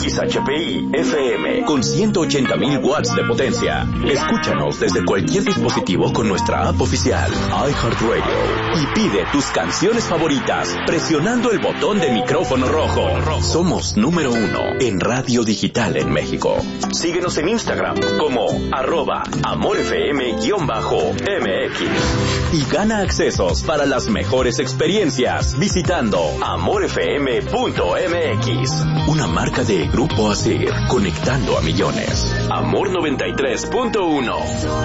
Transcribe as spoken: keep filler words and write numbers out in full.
X H P I F M con ciento ochenta mil watts de potencia. Escúchanos desde cualquier dispositivo con nuestra app oficial iHeartRadio y pide tus canciones favoritas presionando el botón de micrófono rojo. Somos número uno en radio digital en México. Síguenos en Instagram como arroba amorfm-M X y gana accesos para las mejores experiencias visitando amorfm punto M X. Una marca de Grupo Asir, conectando a millones. Amor noventa y tres punto uno.